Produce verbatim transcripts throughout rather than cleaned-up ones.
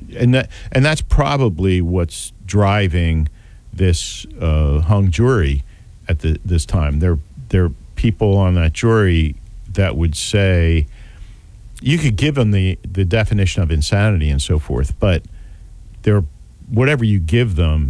and that and that's probably what's driving this uh, hung jury at the, this time. There, there are people on that jury that would say you could give them the, the definition of insanity and so forth, but they're, whatever you give them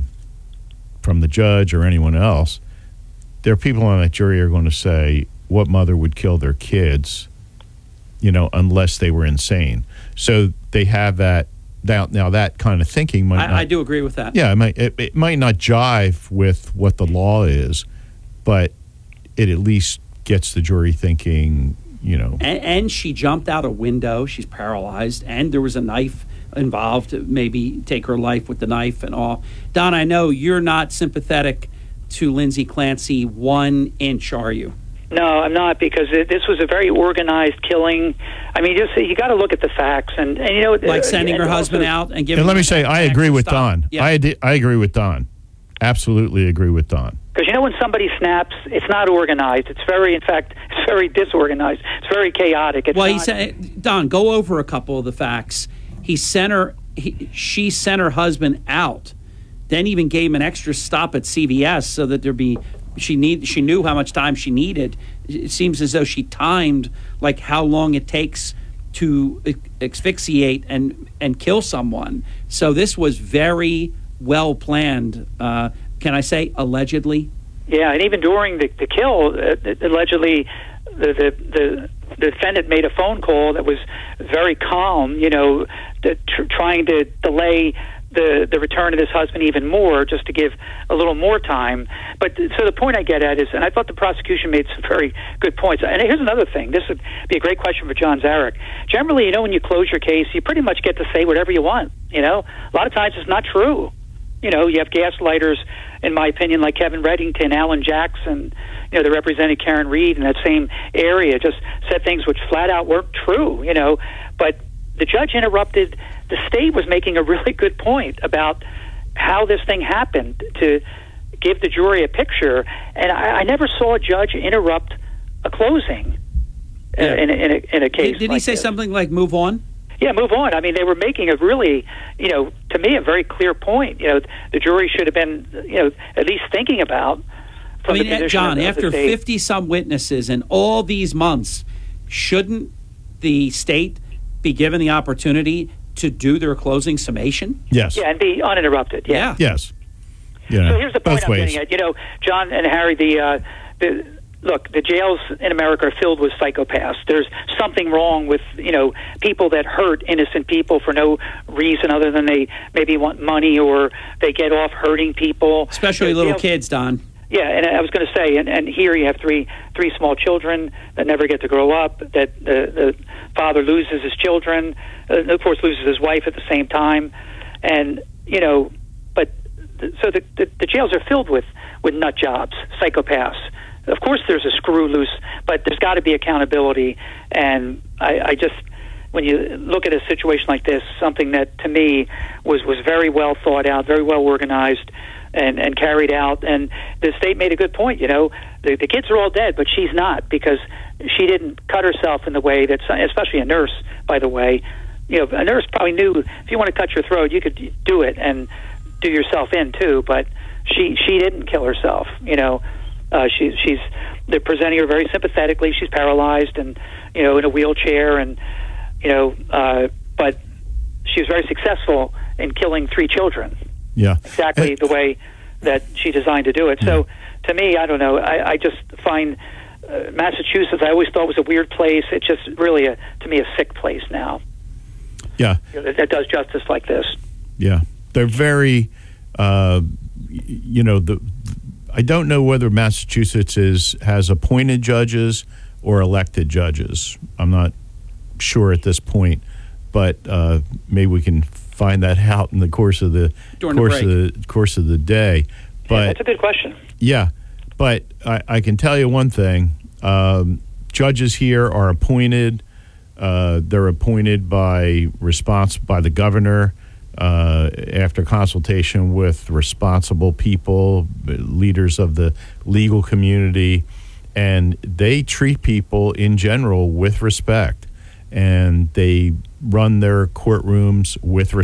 from the judge or anyone else, there are people on that jury are going to say, what mother would kill their kids, you know, unless they were insane. So they have that. Now, now that kind of thinking might I, not, I do agree with that. Yeah, it might, it, it might not jive with what the law is, but it at least gets the jury thinking, you know. And, and she jumped out a window. She's paralyzed, and there was a knife involved to maybe take her life with the knife and all. Don, I know you're not sympathetic to Lindsay Clancy one inch, are you? No, I'm not, because it, this was a very organized killing. I mean, just you got to look at the facts, and, and you know, like sending and her husband also, out and giving. And let me say, I agree with stop. Don. Yeah. I ad- I agree with Don. Absolutely agree with Don. Because you know, when somebody snaps, it's not organized. It's very, in fact, it's very disorganized. It's very chaotic. It's well, not, he said, Don, go over a couple of the facts. He sent her. He, she sent her husband out. Then even gave him an extra stop at C V S so that there be. She need. She knew how much time she needed. It seems as though she timed like how long it takes to asphyxiate and and kill someone. So this was very well planned. Uh, can I say allegedly? Yeah, and even during the, the kill, uh, allegedly, the, the the the defendant made a phone call that was very calm. You know, to, tr- trying to delay the the return of this husband even more, just to give a little more time. But so the point I get at is, and I thought the prosecution made some very good points. And here's another thing. This would be a great question for John Zarek. Generally, you know, when you close your case, you pretty much get to say whatever you want. You know, a lot of times it's not true. You know, you have gaslighters, in my opinion, like Kevin Reddington, Alan Jackson, you know, they represented Karen Reed in that same area, just said things which flat out weren't true, you know. But the judge interrupted. The state was making a really good point about how this thing happened to give the jury a picture. And I, I never saw a judge interrupt a closing Yeah. in, a, in, a, in a case Did, did like he say this. something like move on? Yeah, move on. I mean, they were making a really, you know, to me, a very clear point. You know, the jury should have been, you know, at least thinking about. I mean, the position John, of the after state. fifty-some witnesses and all these months, shouldn't the state be given the opportunity to do their closing summation? Yes. Yeah, and be uninterrupted. Yeah. Yeah. Yes. Yeah. So here's the point Both I'm ways. getting at. You know, John and Harry, the, uh, the look, the jails in America are filled with psychopaths. There's something wrong with, you know, people that hurt innocent people for no reason other than they maybe want money or they get off hurting people. Especially You know, little jails- kids, Don. Yeah, and I was going to say, and, and here you have three three small children that never get to grow up, that the, the father loses his children, uh, of course loses his wife at the same time, and, you know, but, th- so the, the, the jails are filled with, with nut jobs, psychopaths. Of course there's a screw loose, but there's got to be accountability, and I, I just, when you look at a situation like this, something that to me was, was very well thought out, very well organized, and, and carried out. And the state made a good point. You know, the, the kids are all dead, but she's not, because she didn't cut herself in the way that, especially a nurse, by the way. You know, a nurse probably knew if you want to cut your throat, you could do it and do yourself in too. But she she didn't kill herself. You know, uh, she, she's they're presenting her very sympathetically. She's paralyzed and, you know, in a wheelchair, and you know, uh, but she was very successful in killing three children. Yeah. Exactly the way that she designed to do it. So, to me, I don't know. I, I just find uh, Massachusetts, I always thought was a weird place. It's just really, a, to me, a sick place now. Yeah. You know, that, that does justice like this. Yeah. They're very, uh, you know, the. I don't know whether Massachusetts is has appointed judges or elected judges. I'm not sure at this point, but uh, maybe we can find that out in the course of the During course the of the course of the day. But Yeah, that's a good question. yeah, but I, I can tell you one thing: um, judges here are appointed. Uh, they're appointed by response by the governor uh, after consultation with responsible people, leaders of the legal community, and they treat people in general with respect, and they run their courtrooms with respect.